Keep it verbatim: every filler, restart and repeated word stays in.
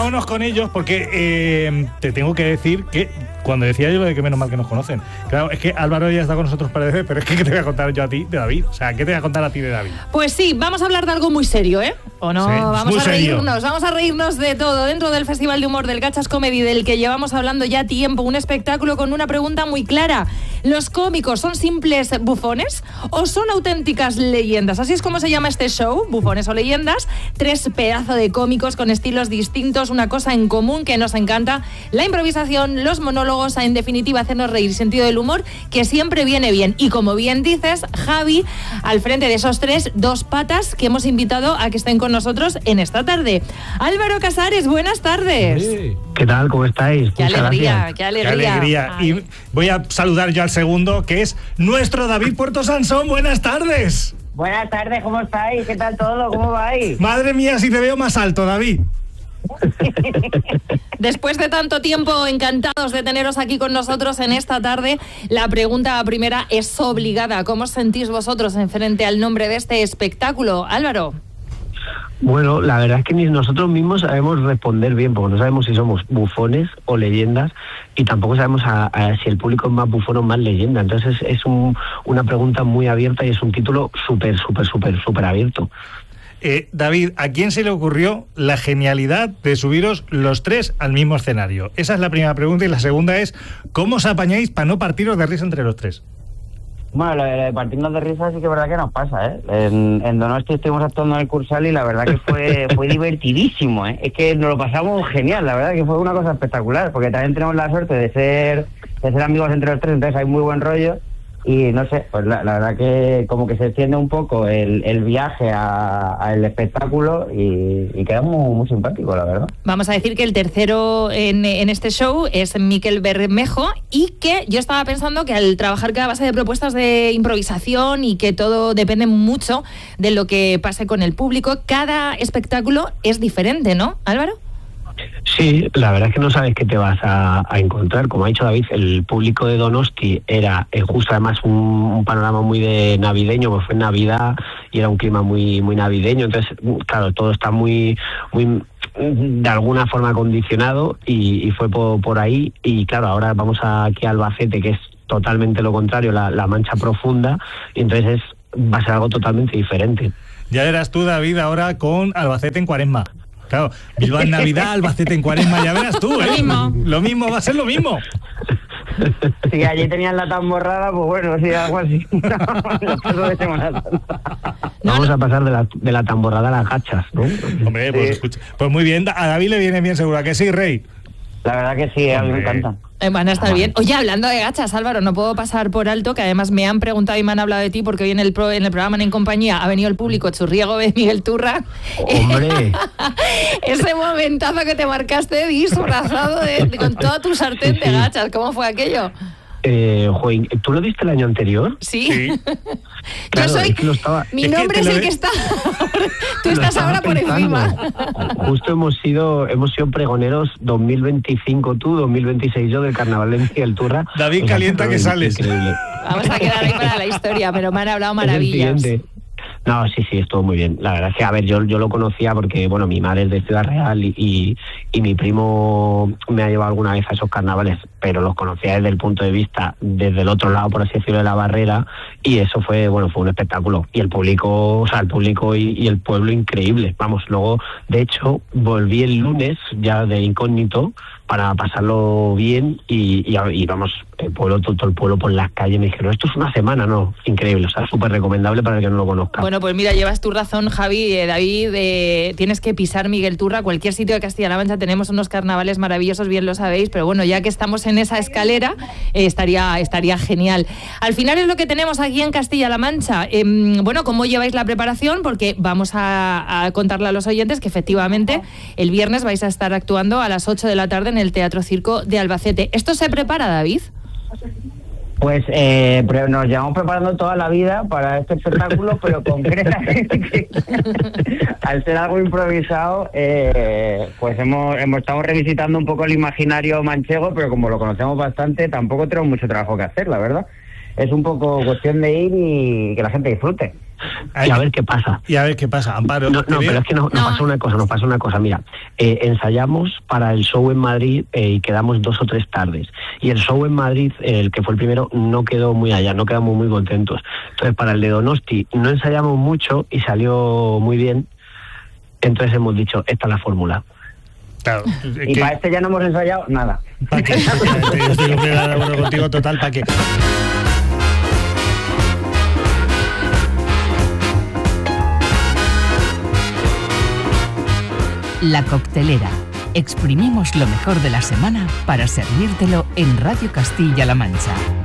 vámonos con ellos porque eh, te tengo que decir que cuando decía yo lo de que menos mal que nos conocen, claro, es que Álvaro ya está con nosotros para decir, pero es que ¿qué te voy a contar yo a ti de David? O sea, ¿qué te voy a contar a ti de David? Pues sí, vamos a hablar de algo muy serio, ¿eh? ¿O no? Sí, vamos muy a serio. reírnos, vamos a reírnos de todo. Dentro del Festival de Humor del Gachas Comedy, del que llevamos hablando ya tiempo, un espectáculo con una pregunta muy clara. ¿Los cómicos son simples bufones o son auténticas leyendas? Así es como se llama este show, Bufones o Leyendas. Tres pedazos de cómicos con estilos distintos, una cosa en común que nos encanta: la improvisación, los monólogos, en definitiva hacernos reír, sentido del humor, que siempre viene bien. Y como bien dices, Javi, al frente de esos tres, dos patas que hemos invitado a que estén con nosotros en esta tarde. Álvaro Casares, buenas tardes. Sí. ¿Qué tal? ¿Cómo estáis? Qué Muchas alegría, gracias. qué alegría. Qué alegría. Ay. Y voy a saludar yo al segundo, que es nuestro David Puerto Sansón. Buenas tardes. Buenas tardes, ¿cómo estáis? ¿Qué tal todo? ¿Cómo vais? Madre mía, si te veo más alto, David. Después de tanto tiempo, encantados de teneros aquí con nosotros en esta tarde. La pregunta primera es obligada. ¿Cómo os sentís vosotros en frente al nombre de este espectáculo? Álvaro. Bueno, la verdad es que ni nosotros mismos sabemos responder bien, porque no sabemos si somos bufones o leyendas, y tampoco sabemos a, a si el público es más bufón o más leyenda. Entonces es, es un, una pregunta muy abierta y es un título súper, súper, súper, súper abierto. Eh, David, ¿a quién se le ocurrió la genialidad de subiros los tres al mismo escenario? Esa es la primera pregunta, y la segunda es, ¿cómo os apañáis para no partiros de risa entre los tres? Bueno, lo de partirnos de risa sí que es verdad que nos pasa, ¿eh? En, en Donosti estuvimos actuando en el Cursal y la verdad que fue fue divertidísimo, ¿eh? Es que nos lo pasamos genial, la verdad que fue una cosa espectacular, porque también tenemos la suerte de ser de ser amigos entre los tres, entonces hay muy buen rollo. Y no sé, pues la, la verdad que como que se extiende un poco el, el viaje al espectáculo y, y queda muy, muy simpático, la verdad. Vamos a decir que el tercero en, en este show es Miquel Bermejo, y que yo estaba pensando que al trabajar cada base de propuestas de improvisación y que todo depende mucho de lo que pase con el público, cada espectáculo es diferente, ¿no, Álvaro? Sí, la verdad es que no sabes qué te vas a, a encontrar. Como ha dicho David, el público de Donosti era eh, justo además un, un panorama muy de navideño, pues fue Navidad y era un clima muy muy navideño. Entonces, claro, todo está muy muy de alguna forma condicionado y, y fue por, por ahí. Y claro, ahora vamos a, aquí a Albacete, que es totalmente lo contrario, la, la Mancha profunda, y entonces es, va a ser algo totalmente diferente. Ya verás tú, David, ahora con Albacete en Cuaresma. Claro, Bilbao en Navidad, Albacete en Cuaresma, ya verás tú, ¿eh? Lo mismo. Lo mismo, va a ser lo mismo. Si allí tenían la tamborrada, pues bueno, sí, algo así. No, de Semana Santa. No, Vamos no. a pasar de la, de la tamborrada a las gachas, ¿no? Hombre, pues, Sí. escucha, pues muy bien, a David le viene bien, seguro que sí, Rey. La verdad que sí, a mí me Hombre. encanta. Eh, van a estar bien. Oye, hablando de gachas, Álvaro, no puedo pasar por alto que además me han preguntado y me han hablado de ti, porque hoy en el, pro, en el programa En Compañía ha venido el público churriego de Miguel Turra. ¡Hombre! Ese momentazo que te marcaste disfrazado de, de- con toda tu sartén Sí, de sí. gachas, ¿cómo fue aquello? Eh, joder, ¿tú lo diste el año anterior? Sí. Sí. Yo Claro, soy... es que lo estaba- Mi es que nombre te es lo el he- que está... Tú Lo estás estaba ahora por pensando. encima. Justo hemos sido hemos sido pregoneros dos mil veinticinco tú, dos mil veintiséis yo del Carnaval de Miguel Turra. David, O sea, calienta que fue sales. Increíble. Vamos a quedar ahí para la historia, pero me han hablado Es el maravillas. siguiente. No, sí, sí, estuvo muy bien. La verdad es que, a ver, yo, yo lo conocía porque, bueno, mi madre es de Ciudad Real y, y, y mi primo me ha llevado alguna vez a esos carnavales, pero los conocía desde el punto de vista, desde el otro lado, por así decirlo, de la barrera, y eso fue, bueno, fue un espectáculo. Y el público, o sea, el público y, y el pueblo increíble. Vamos, luego, de hecho, volví el lunes ya de incógnito para pasarlo bien y, y, y vamos, el pueblo, todo, todo el pueblo por las calles me dijeron, esto es una semana, ¿no? Increíble, o sea, súper recomendable para el que no lo conozca. Bueno, pues mira, llevas tu razón, Javi, eh, David, eh, tienes que pisar Miguel Turra, cualquier sitio de Castilla-La Mancha, tenemos unos carnavales maravillosos, bien lo sabéis, pero bueno, ya que estamos en esa escalera, eh, estaría, estaría genial. Al final es lo que tenemos aquí en Castilla-La Mancha. Eh, bueno, ¿cómo lleváis la preparación? Porque vamos a, a contarle a los oyentes que efectivamente el viernes vais a estar actuando a las ocho de la tarde en el Teatro Circo de Albacete. ¿Esto se prepara, David? Pues eh, pre- nos llevamos preparando toda la vida para este espectáculo, pero concretamente, al ser algo improvisado, eh, pues hemos, hemos estado revisitando un poco el imaginario manchego, pero como lo conocemos bastante, tampoco tenemos mucho trabajo que hacer, la verdad. es un poco cuestión de ir y que la gente disfrute. Y a ver qué pasa. Y a ver qué pasa, Amparo. No, no pero es que nos, nos No. pasa una cosa, nos pasa una cosa. Mira, eh, ensayamos para el show en Madrid eh, y quedamos dos o tres tardes. Y el show en Madrid, el que fue el primero, no quedó muy allá, no quedamos muy contentos. Entonces, para el de Donosti no ensayamos mucho y salió muy bien. Entonces hemos dicho, esta es la fórmula. Claro, Y que- para este ya no hemos ensayado nada. ¿pa' qué? Efectivamente, yo estoy completamente de acuerdo contigo, total, ¿para qué? La Coctelera. Exprimimos lo mejor de la semana para servírtelo en Radio Castilla-La Mancha.